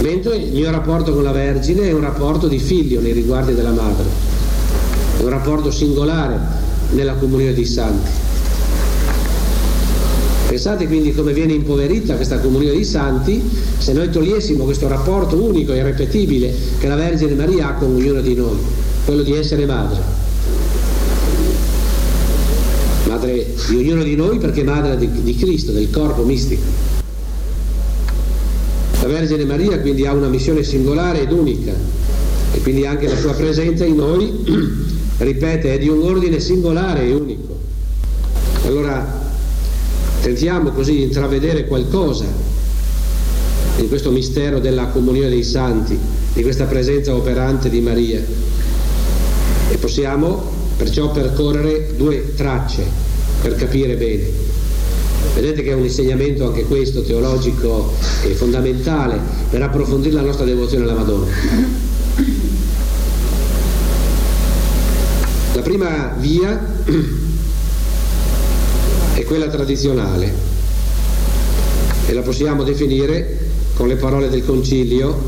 mentre il mio rapporto con la Vergine è un rapporto di figlio nei riguardi della madre, è un rapporto singolare nella comunione dei santi. Pensate quindi come viene impoverita questa comunione dei santi se noi togliessimo questo rapporto unico e irrepetibile che la Vergine Maria ha con ognuno di noi, quello di essere madre di ognuno di noi, perché madre di Cristo, del corpo mistico. La Vergine Maria quindi ha una missione singolare ed unica, e quindi anche la sua presenza in noi, ripete, è di un ordine singolare e unico. Allora tentiamo così di intravedere qualcosa in questo mistero della comunione dei santi, di questa presenza operante di Maria, e possiamo perciò percorrere due tracce per capire bene. Vedete che è un insegnamento anche questo teologico e fondamentale per approfondire la nostra devozione alla Madonna. La prima via è quella tradizionale e la possiamo definire con le parole del Concilio,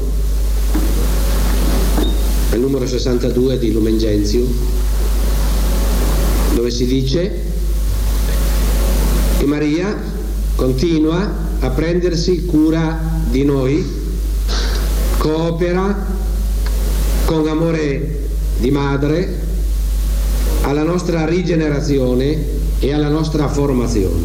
al numero 62 di Lumen Gentium, dove si dice che Maria continua a prendersi cura di noi, coopera con amore di madre alla nostra rigenerazione e alla nostra formazione.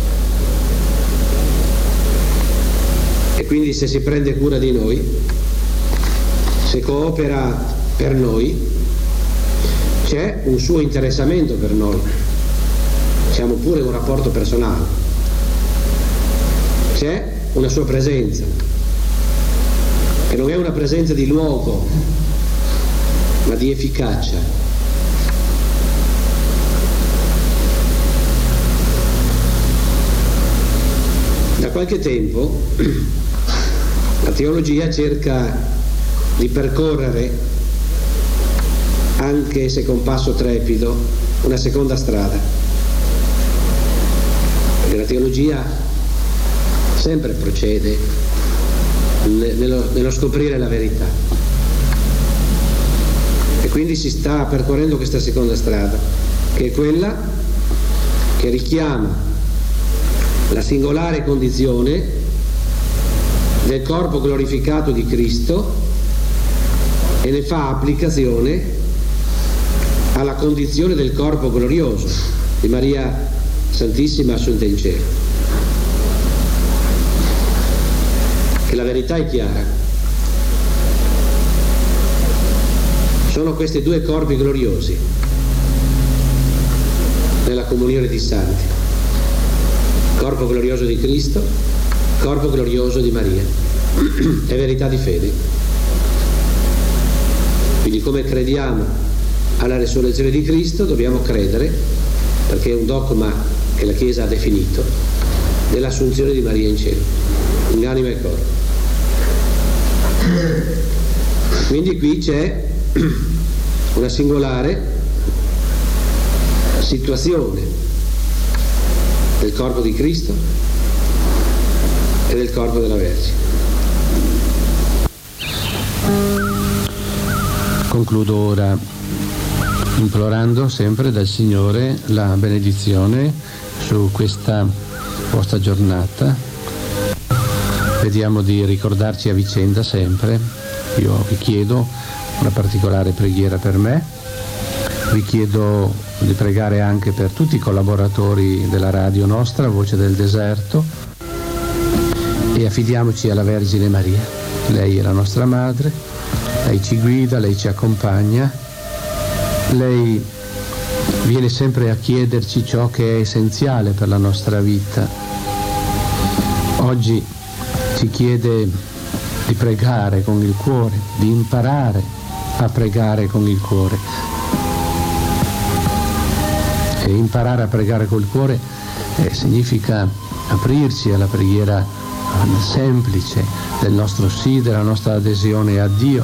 E quindi se si prende cura di noi, se coopera per noi, c'è un suo interessamento per noi, siamo pure un rapporto personale, c'è una sua presenza, e non è una presenza di luogo, ma di efficacia. Da qualche tempo la teologia cerca di percorrere, anche se con passo trepido, una seconda strada. Perché la teologia sempre procede nello scoprire la verità. E quindi si sta percorrendo questa seconda strada, che è quella che richiama la singolare condizione del corpo glorificato di Cristo e ne fa applicazione alla condizione del corpo glorioso di Maria Santissima Assunta in Cielo. Che la verità è chiara. Sono questi due corpi gloriosi nella comunione dei santi: corpo glorioso di Cristo, corpo glorioso di Maria. È verità di fede. Quindi come crediamo alla resurrezione di Cristo, dobbiamo credere, perché è un dogma che la Chiesa ha definito, dell'assunzione di Maria in cielo, in anima e corpo. Quindi qui c'è una singolare situazione del corpo di Cristo e del corpo della Vergine. Concludo ora implorando sempre dal Signore la benedizione su questa vostra giornata. Vediamo di ricordarci a vicenda sempre. Io vi chiedo una particolare preghiera per me, vi chiedo di pregare anche per tutti i collaboratori della radio nostra, Voce del Deserto, e affidiamoci alla Vergine Maria. Lei è la nostra madre, lei ci guida, lei ci accompagna, lei viene sempre a chiederci ciò che è essenziale per la nostra vita. Oggi ci chiede di pregare con il cuore, di imparare a pregare con il cuore. E imparare a pregare col cuore significa aprirci alla preghiera semplice del nostro sì, della nostra adesione a Dio.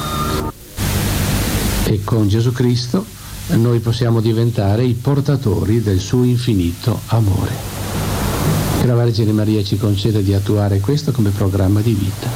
E con Gesù Cristo noi possiamo diventare i portatori del suo infinito amore. Che la Vergine Maria ci conceda di attuare questo come programma di vita.